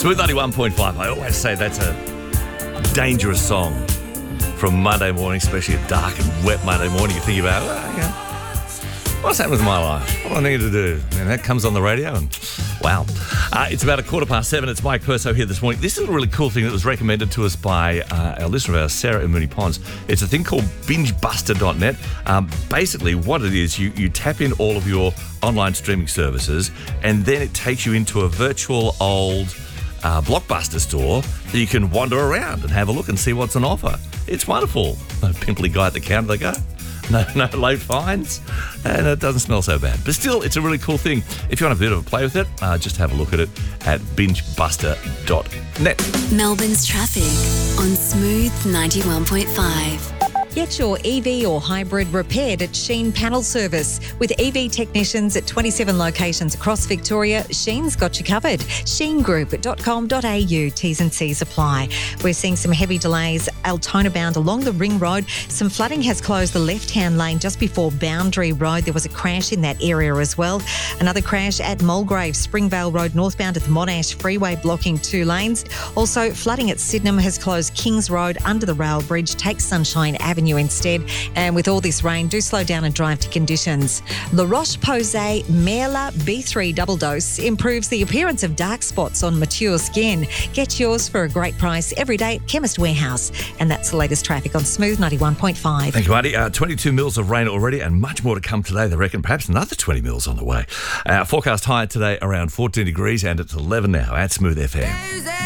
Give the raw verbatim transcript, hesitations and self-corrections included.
Smooth ninety-one point five. I always say that's a dangerous song from Monday morning, especially a dark and wet Monday morning. You think about, well, you know, what's happened with my life? What do I need to do? And that comes on the radio and wow. Uh, it's about a quarter past seven. It's Mike Perso here this morning. This is a really cool thing that was recommended to us by uh, our listener of ours, Sarah in Moonee Ponds. It's a thing called binge buster dot net. Um, basically, what it is, you, you tap in all of your online streaming services and then it takes you into a virtual old uh, Blockbuster store that you can wander around and have a look and see what's on offer. It's wonderful. A pimply guy at the counter, they go. No, no late fines, and it doesn't smell so bad. But still, it's a really cool thing. If you want a bit of a play with it, uh, just have a look at it at binge buster dot net. Melbourne's traffic on Smooth ninety-one point five. Get your E V or hybrid repaired at Sheen Panel Service. With E V technicians at twenty-seven locations across Victoria, Sheen's got you covered. sheen group dot com dot a u. T's and C's apply. We're seeing some heavy delays Altona bound along the Ring Road. Some flooding has closed the left-hand lane just before Boundary Road. There was a crash in that area as well. Another crash at Mulgrave, Springvale Road northbound at the Monash Freeway blocking two lanes. Also, flooding at Sydenham has closed Kings Road under the rail bridge. Take Sunshine Avenue instead. And with all this rain, do slow down and drive to conditions. La Roche-Posay Merla B three Double Dose improves the appearance of dark spots on mature skin. Get yours for a great price every day at Chemist Warehouse. And that's the latest traffic on Smooth ninety-one point five. Thank you, Marty. Uh, twenty-two mils of rain already and much more to come today. They reckon perhaps another twenty mils on the way. Uh, forecast high today around fourteen degrees and it's eleven now at Smooth F M.